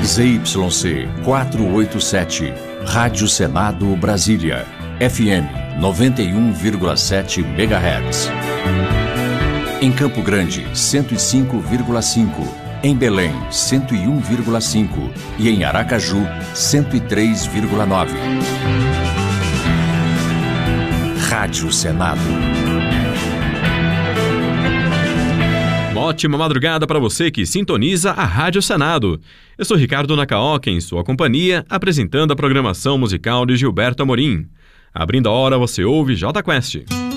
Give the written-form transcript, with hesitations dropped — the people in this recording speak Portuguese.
ZYC 487, Rádio Senado Brasília, FM 91,7 MHz. Em Campo Grande, 105,5. Em Belém, 101,5. E em Aracaju, 103,9. Rádio Senado. Uma ótima madrugada para você que sintoniza a Rádio Senado. Eu sou Ricardo Nakaoka, em sua companhia, apresentando a programação musical de Gilberto Amorim. Abrindo a hora, você ouve Jota Quest.